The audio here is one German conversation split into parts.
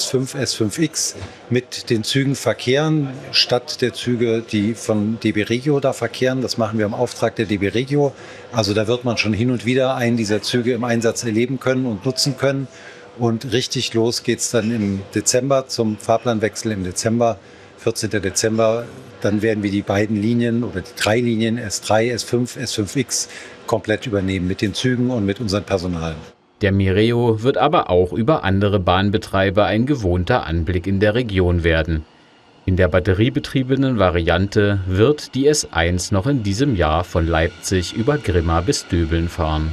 S5, S5X mit den Zügen verkehren, statt der Züge, die von DB Regio da verkehren. Das machen wir im Auftrag der DB Regio. Also da wird man schon hin und wieder einen dieser Züge im Einsatz erleben können und nutzen können. Und richtig los geht's dann im Dezember zum Fahrplanwechsel im Dezember, 14. Dezember. Dann werden wir die beiden Linien oder die 3 Linien S3, S5, S5X komplett übernehmen mit den Zügen und mit unserem Personal. Der Mireo wird aber auch über andere Bahnbetreiber ein gewohnter Anblick in der Region werden. In der batteriebetriebenen Variante wird die S1 noch in diesem Jahr von Leipzig über Grimma bis Döbeln fahren.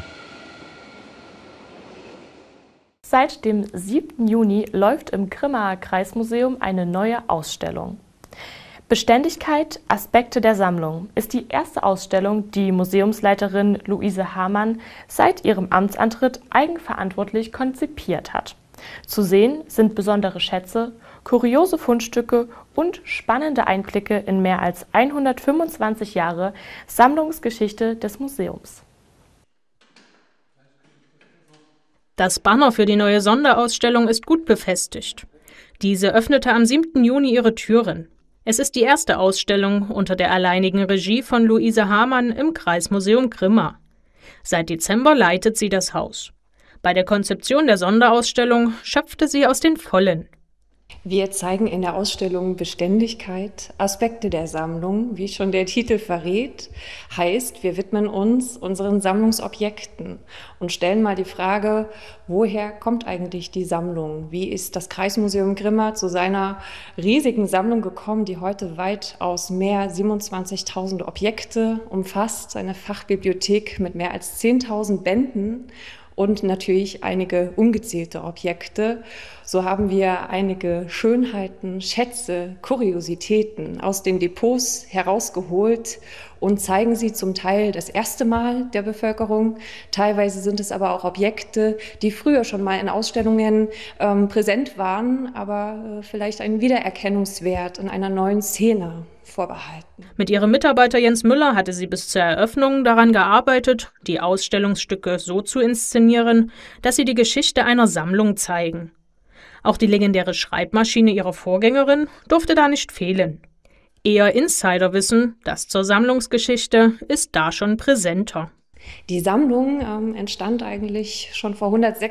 Seit dem 7. Juni läuft im Grimmaer Kreismuseum eine neue Ausstellung. Beständigkeit, Aspekte der Sammlung ist die erste Ausstellung, die Museumsleiterin Luise Hamann seit ihrem Amtsantritt eigenverantwortlich konzipiert hat. Zu sehen sind besondere Schätze, kuriose Fundstücke und spannende Einblicke in mehr als 125 Jahre Sammlungsgeschichte des Museums. Das Banner für die neue Sonderausstellung ist gut befestigt. Diese öffnete am 7. Juni ihre Türen. Es ist die erste Ausstellung unter der alleinigen Regie von Luise Hamann im Kreismuseum Grimma. Seit Dezember leitet sie das Haus. Bei der Konzeption der Sonderausstellung schöpfte sie aus den Vollen. Wir zeigen in der Ausstellung Beständigkeit, Aspekte der Sammlung, wie schon der Titel verrät. Heißt, wir widmen uns unseren Sammlungsobjekten und stellen mal die Frage, woher kommt eigentlich die Sammlung? Wie ist das Kreismuseum Grimma zu seiner riesigen Sammlung gekommen, die heute weitaus mehr 27.000 Objekte umfasst, eine Fachbibliothek mit mehr als 10.000 Bänden und natürlich einige ungezählte Objekte. So haben wir einige Schönheiten, Schätze, Kuriositäten aus den Depots herausgeholt und zeigen sie zum Teil das erste Mal der Bevölkerung. Teilweise sind es aber auch Objekte, die früher schon mal in Ausstellungen präsent waren, aber vielleicht einen Wiedererkennungswert in einer neuen Szene vorbehalten. Mit ihrem Mitarbeiter Jens Müller hatte sie bis zur Eröffnung daran gearbeitet, die Ausstellungsstücke so zu inszenieren, dass sie die Geschichte einer Sammlung zeigen. Auch die legendäre Schreibmaschine ihrer Vorgängerin durfte da nicht fehlen. Eher Insiderwissen, das zur Sammlungsgeschichte, ist da schon präsenter. Die Sammlung entstand eigentlich schon vor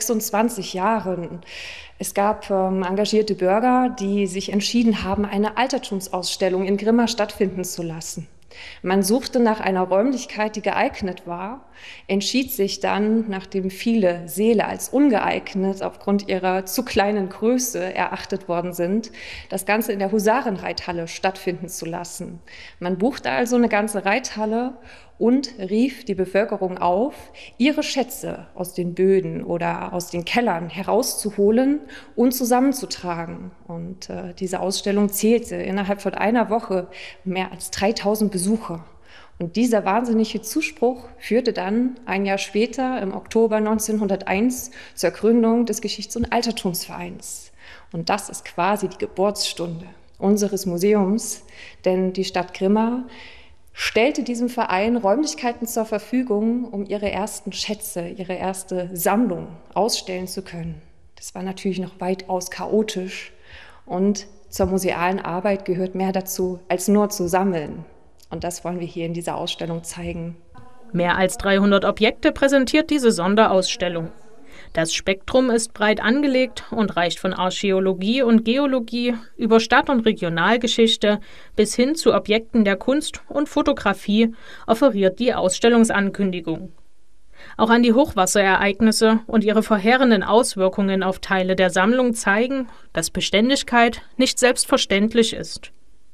126 Jahren. Es gab engagierte Bürger, die sich entschieden haben, eine Altertumsausstellung in Grimma stattfinden zu lassen. Man suchte nach einer Räumlichkeit, die geeignet war, entschied sich dann, nachdem viele Säle als ungeeignet aufgrund ihrer zu kleinen Größe erachtet worden sind, das Ganze in der Husarenreithalle stattfinden zu lassen. Man buchte also eine ganze Reithalle und rief die Bevölkerung auf, ihre Schätze aus den Böden oder aus den Kellern herauszuholen und zusammenzutragen. Und diese Ausstellung zählte innerhalb von einer Woche mehr als 3.000 Besucher. Und dieser wahnsinnige Zuspruch führte dann ein Jahr später, im Oktober 1901, zur Gründung des Geschichts- und Altertumsvereins. Und das ist quasi die Geburtsstunde unseres Museums, denn die Stadt Grimma stellte diesem Verein Räumlichkeiten zur Verfügung, um ihre ersten Schätze, ihre erste Sammlung ausstellen zu können. Das war natürlich noch weitaus chaotisch und zur musealen Arbeit gehört mehr dazu, als nur zu sammeln. Und das wollen wir hier in dieser Ausstellung zeigen. Mehr als 300 Objekte präsentiert diese Sonderausstellung. Das Spektrum ist breit angelegt und reicht von Archäologie und Geologie über Stadt- und Regionalgeschichte bis hin zu Objekten der Kunst und Fotografie, offeriert die Ausstellungsankündigung. Auch an die Hochwasserereignisse und ihre verheerenden Auswirkungen auf Teile der Sammlung zeigen, dass Beständigkeit nicht selbstverständlich ist.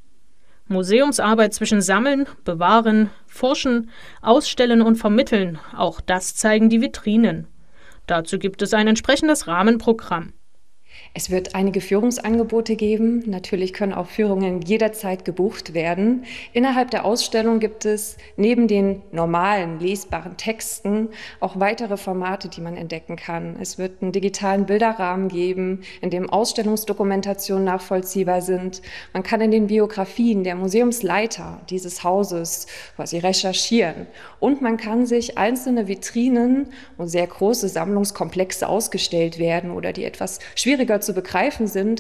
Museumsarbeit zwischen Sammeln, Bewahren, Forschen, Ausstellen und Vermitteln, auch das zeigen die Vitrinen. Dazu gibt es ein entsprechendes Rahmenprogramm. Es wird einige Führungsangebote geben. Natürlich können auch Führungen jederzeit gebucht werden. Innerhalb der Ausstellung gibt es neben den normalen lesbaren Texten auch weitere Formate, die man entdecken kann. Es wird einen digitalen Bilderrahmen geben, in dem Ausstellungsdokumentationen nachvollziehbar sind. Man kann in den Biografien der Museumsleiter dieses Hauses quasi recherchieren. Und man kann sich einzelne Vitrinen, wo sehr große Sammlungskomplexe ausgestellt werden oder die etwas schwieriger zu begreifen sind,